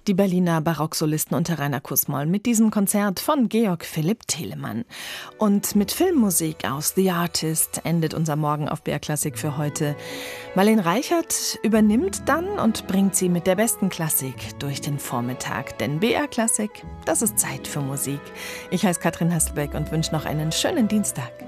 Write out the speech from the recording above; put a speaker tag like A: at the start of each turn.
A: Die Berliner Barocksolisten unter Rainer Kussmaul mit diesem Konzert von Georg Philipp Telemann. Und mit Filmmusik aus The Artist endet unser Morgen auf BR Klassik für heute. Marlene Reichert übernimmt dann und bringt sie mit der besten Klassik durch den Vormittag. Denn BR Klassik, das ist Zeit für Musik. Ich heiße Katrin Hasselbeck und wünsche noch einen schönen Dienstag.